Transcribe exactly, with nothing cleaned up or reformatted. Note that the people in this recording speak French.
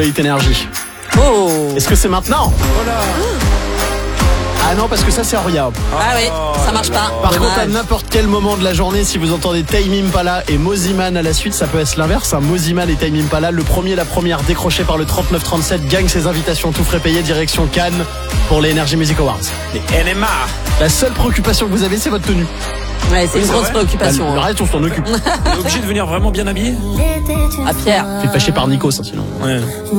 Hit Energy. Oh. Est-ce que c'est maintenant? Ah non, parce que ça c'est Aria. Ah oui, ça marche pas. Par Dommage. contre, à n'importe quel moment de la journée, si vous entendez Tame Impala et Moziman à la suite, ça peut être l'inverse. Hein. Moziman et Tame Impala, le premier, la première, décroché par le trente-neuf trente-sept, gagne ses invitations tout frais payés direction Cannes pour les Energy Music Awards. Les N M A. La seule préoccupation que vous avez, c'est votre tenue. Ouais, c'est Oui, une c'est grosse vrai. préoccupation. Le hein. reste, on s'en occupe. On est obligé de venir vraiment bien habillé. À Pierre. Fait fâcher par Nikos, hein, sinon. Ouais.